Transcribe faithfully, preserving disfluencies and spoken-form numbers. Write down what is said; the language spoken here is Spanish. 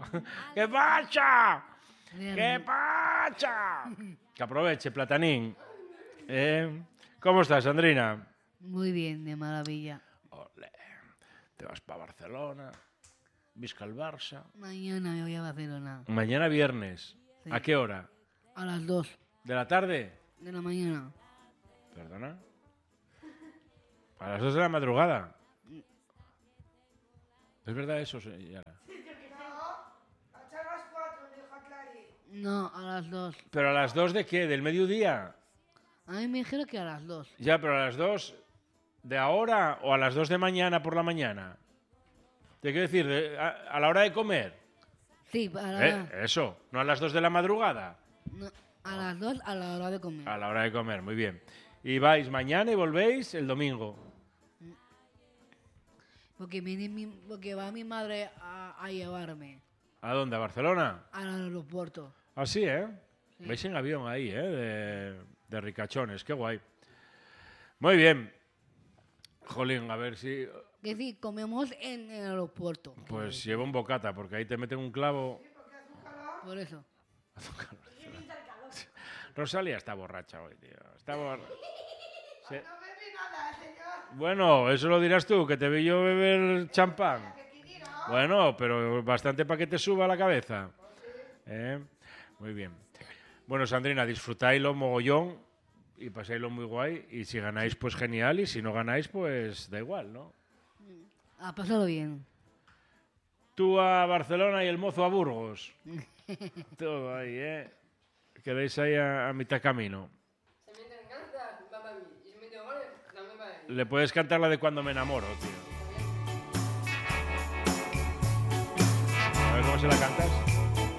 ¿Qué pasa? ¿Qué pasa? Que aproveche, Platanín. Eh, ¿Cómo estás, Sandrina? Muy bien, de maravilla. Olé. Te vas para Barcelona, visca el Barça. Mañana me voy a Barcelona. Mañana viernes. Sí. ¿A qué hora? A las dos ¿De la tarde? de la mañana. ¿Perdona? ¿A las dos de la madrugada? ¿Es verdad eso, señora? No, a las dos. ¿Pero a las dos de qué? ¿Del mediodía? A mí me dijeron que a las dos. Ya, pero a las dos de ahora o a las dos de mañana por la mañana. ¿Te quiero decir? de- a, a la hora de comer. Sí, para Eh, eso, no a las dos de la madrugada. no, a las dos a la hora de comer. A la hora de comer, muy bien. Y vais mañana y volvéis el domingo. Porque, viene mi, porque va mi madre a, a llevarme ¿A dónde? ¿A Barcelona? al aeropuerto. Así, ¿eh? Sí. Vais en avión ahí, ¿eh? De, de ricachones, qué guay. Muy bien. Jolín, a ver si... Que sí, comemos en el aeropuerto. Pues lleva un bocata, porque ahí te meten un clavo... Por eso. Rosalía está borracha hoy, tío. Está borracha. Bueno, eso lo dirás tú, que te vi yo beber champán. Bueno, pero bastante para que te suba la cabeza. ¿Eh? Muy bien. Bueno, Sandrina, disfrutáislo mogollón y pasáislo muy guay. Y si ganáis, pues genial. Y si no ganáis, pues da igual, ¿no? A pasarlo bien. Tú a Barcelona y el mozo a Burgos. Todo ahí, ¿eh? Quedáis ahí a, a mitad camino. Le puedes cantar la de Cuando me enamoro, tío. A ver cómo se la cantas.